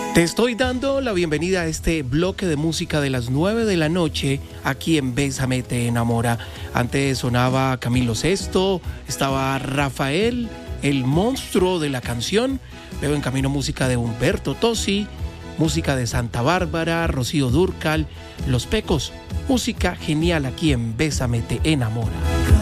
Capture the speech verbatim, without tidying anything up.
Te estoy dando la bienvenida a este bloque de música de las nueve de la noche aquí en Bésame te enamora. Antes sonaba Camilo Sesto, estaba Rafael, el monstruo de la canción. Veo en camino música de Humberto Tozzi, música de Santa Bárbara, Rocío Dúrcal, Los Pecos. Música genial aquí en Bésame te enamora.